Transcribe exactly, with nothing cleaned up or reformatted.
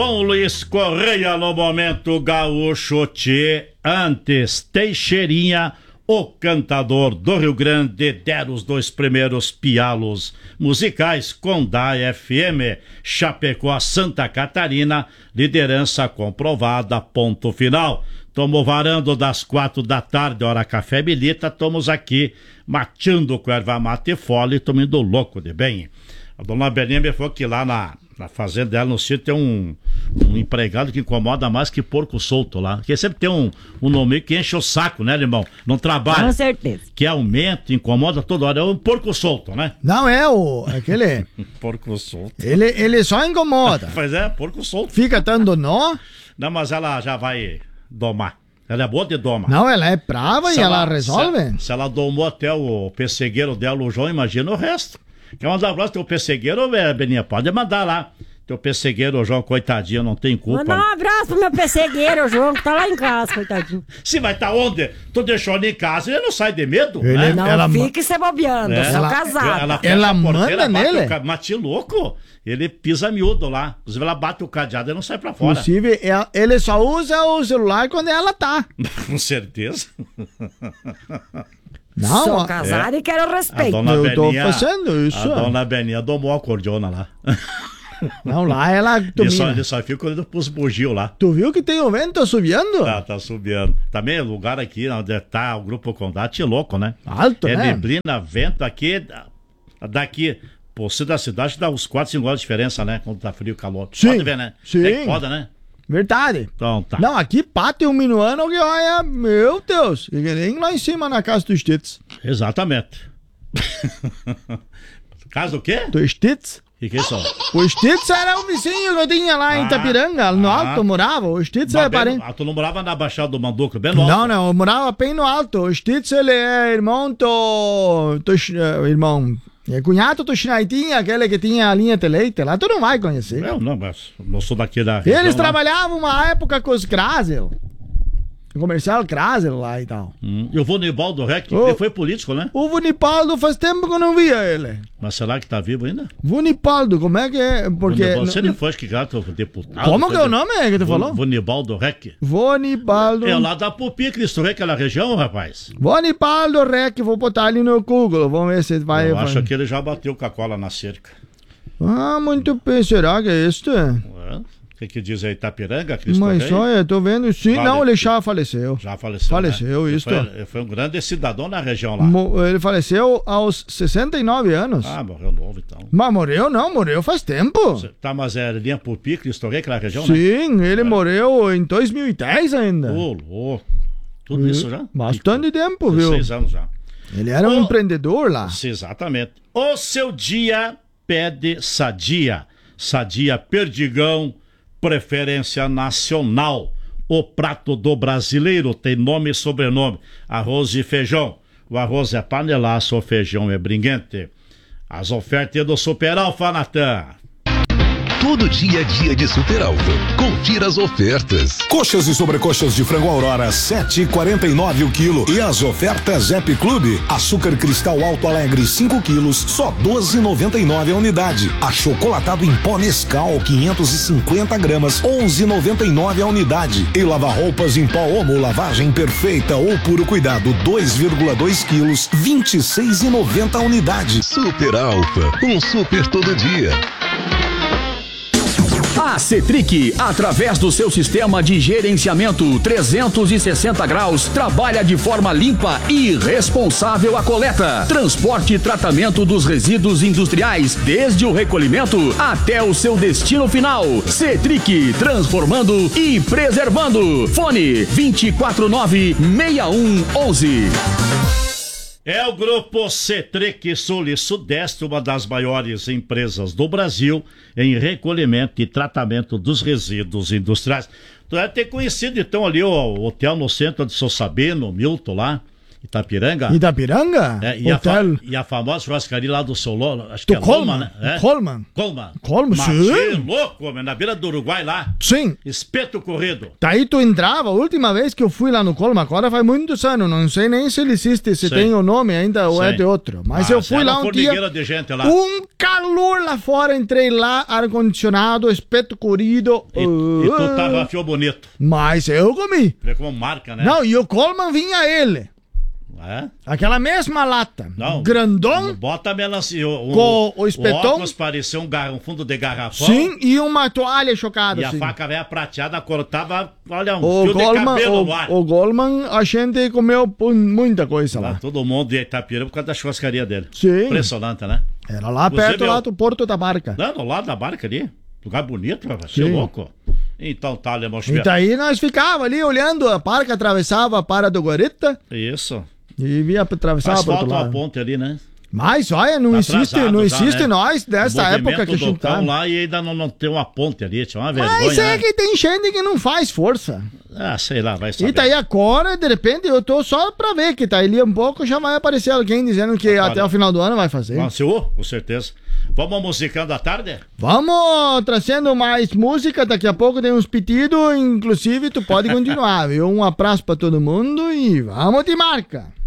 Com Luiz Correia no Momento Gaúcho Tchê, antes Teixeirinha, o cantador do Rio Grande, deram os dois primeiros pialos musicais com da F M, Chapecó, Santa Catarina, liderança comprovada, ponto final. Tomo varando das quatro da tarde, hora café bilita, estamos aqui mateando com erva mate e fole, tomando louco de bem. A dona Belinha me falou que lá na, na fazenda dela, no sítio, tem um, um empregado que incomoda mais que porco solto lá. Porque sempre tem um, um nome que enche o saco, né, irmão? Não trabalha. Com certeza. Que aumenta, incomoda toda hora. É um porco solto, né? Não, é o... aquele... Porco solto. Ele, ele só incomoda. Mas é, porco solto. Fica dando nó. Não, mas ela já vai domar. Ela é boa de doma. Não, ela é brava se e ela, ela resolve. Se, se ela domou até o pessegueiro dela, o João, imagina o resto. Quer mandar um abraço, teu pessegueiro, Beninha? Pode mandar lá. Teu pessegueiro, o João, coitadinho, não tem culpa. Manda um abraço pro meu pessegueiro, o João, que tá lá em casa, coitadinho. Se vai estar tá onde? Tu deixou ele em casa, ele não sai de medo, ele, né? Não ela fique se bobeando, é, eu sou ela, casada. Ela, ela manda nele? Mate louco. Ele pisa miúdo lá. Inclusive, ela bate o cadeado e não sai pra fora. Inclusive, ele só usa o celular quando ela tá. Com certeza. Não, sou casada é. e quero respeito. Eu Beninha, tô fazendo isso. A dona Beninha domou a cordiona lá. Não, lá ela domina. Ele só, ele só fica olhando pros bugios lá. Tu viu que tem o vento subindo? Tá, tá subindo. Também é lugar aqui onde tá o Grupo Condate louco, né? Alto, é né? É neblina, vento aqui, daqui... Pô, se da cidade dá uns quatro, cinco horas de diferença, né? Quando tá frio, calor. Sim, pode ver, né? sim. É que foda, né? Verdade. Então tá. Não, aqui pate um minuano que olha, meu Deus, e nem lá em cima na casa do Stitz. Exatamente. Casa do quê? Do Stitz? E que é isso? O Stitz era o vizinho que eu tinha lá em Ah, Itapiranga, no ah. alto eu morava. O Stitz é parente. Ah, tu não morava na Baixada do Manduca, bem no alto? Não, não, eu morava bem no alto. O Stitz, ele é irmão do... do uh, irmão... É cunhado do Chinaitinha, aquele que tinha a linha de leite lá, tu não vai conhecer. Eu não, mas não sou daqui da região. Eles lá. trabalhavam uma época com os Krasel. O comercial Krasel lá e tal. Hum, e o Vonibaldo Rec, Oh. ele foi político, né? O Vunipaldo faz tempo que eu não via ele. Mas será que tá vivo ainda? Vunipaldo, como é que é? Porque... Vonibaldo, você nem foi, acho que gato deputado. Como que é o de... nome que tu falou? Vonibaldo Rec. Vonibaldo... É lá da Pupi, Cristo Rei, aquela região, rapaz. Vonibaldo Rec, vou botar ali no Google, vamos ver se vai... Eu vai. acho que ele já bateu com a cola na cerca. Ah, muito bem, será que é este? Ué, o que que diz aí, Itapiranga, Cristo Mas Rei? olha, tô vendo, sim, Vale. não, ele já faleceu. Já faleceu, Faleceu, né? isso. Ele foi, ele foi um grande cidadão na região lá. Mo- Ele faleceu aos sessenta e nove anos. Ah, morreu novo então. Mas morreu não, morreu faz tempo. Cê- Tá, mas é linha Pupi, Cristo Rei, aquela região, né? Sim, ele morreu em dois mil e dez ainda. Ô, louco. Tudo isso já? Bastante tempo, viu? Seis anos já. Ele era um Ô, empreendedor lá. Sim, exatamente. O seu dia pede Sadia. Sadia Perdigão, preferência nacional. O prato do brasileiro tem nome e sobrenome. Arroz e feijão. O arroz é panelaço, o feijão é brinquente. As ofertas do Super Alfa, Natan. Todo dia é dia de Super Alfa. Confira as ofertas. Coxas e sobrecoxas de frango Aurora, sete e quarenta e nove o quilo. E as ofertas Zep Clube. Açúcar cristal Alto Alegre, cinco quilos, só doze e noventa e nove a unidade. Achocolatado em pó Nescau, quinhentos e cinquenta gramas, onze e noventa e nove a unidade. E lava-roupas em pó Omo, lavagem perfeita ou puro cuidado, dois vírgula dois quilos, vinte e seis e noventa a unidade. Super Alfa, um super todo dia. A Cetric, através do seu sistema de gerenciamento trezentos e sessenta graus, trabalha de forma limpa e responsável a coleta, transporte e tratamento dos resíduos industriais, desde o recolhimento até o seu destino final. Cetric, transformando e preservando. Fone vinte e quatro nove, seis um onze. É o Grupo Cetric Sul e Sudeste, uma das maiores empresas do Brasil em recolhimento e tratamento dos resíduos industriais. Tu deve ter conhecido então ali o hotel no centro de São Sabino, Milton lá, Itapiranga? Itapiranga? É, e, a fa- Hotel. e a famosa churrascaria lá do Solon, acho que Do é Loma, Coleman. né? É? Coleman. Coleman. Coleman, Mas, sim. tchê, louco, homem, na beira do Uruguai lá. Sim. Espeto corrido. Daí tu entrava, a última vez que eu fui lá no Coleman, agora faz muitos anos, não sei nem se ele existe, se Sim. tem o nome ainda ou é Sim. de outro. Mas Mas eu fui era lá uma um dia, formigueira de gente lá. um calor lá fora, entrei lá, ar-condicionado, espeto corrido. E, uh, e tu tava fio bonito. Mas eu comi. Vê como marca, né? Não, e o Coleman vinha ele. É? Aquela mesma lata. Não. Grandão. Bota a melancia. O, Com o espetão. óculos parecia um, gar- um fundo de garrafão. Sim, e uma toalha chocada. E a assim. faca velha prateada cortava, olha, um O fio de Goldman, cabelo no ar. o, o Goldman, a gente comeu pu- muita coisa Lá, lá. todo mundo de Itapira por causa da churrascaria dele. Sim. Impressionante, né? Era lá Inclusive, perto lá eu- do Porto da Barca. Não, do lado da barca ali. Lugar bonito, vai ser Sim. louco. Então tá, Alemão E Schmidt. daí nós ficava ali olhando a barca, atravessava a para do Guarita Isso. e via atravessava Faz pro outro falta uma lado. ponte ali, né? Mas olha, não Tá existe, atrasado não já, existe né? nós dessa O época que a movimento gente do cão tá. lá e ainda não, não tem uma ponte ali, tinha uma vergonha, Mas é né? que tem gente que não faz força. Ah, sei lá, vai saber. E daí agora, de repente, eu tô só pra ver que tá ali um pouco, já vai aparecer alguém dizendo que Olha. até o final do ano vai fazer. Lançou, com certeza. Vamos musicando à tarde? Vamos trazendo mais música, daqui a pouco tem uns pedidos, inclusive tu pode continuar, viu? Um abraço pra todo mundo e vamos de marca.